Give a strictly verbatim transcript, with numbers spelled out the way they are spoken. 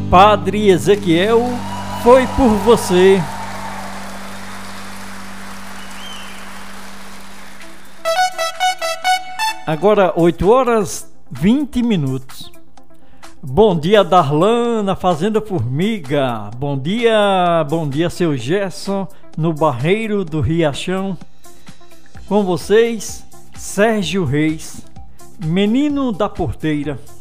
Padre Ezequiel, foi por você. Agora oito horas vinte minutos. Bom dia, Darlan, na Fazenda Formiga. Bom dia, bom dia, seu Gerson, no Barreiro do Riachão. Com vocês, Sérgio Reis, menino da porteira.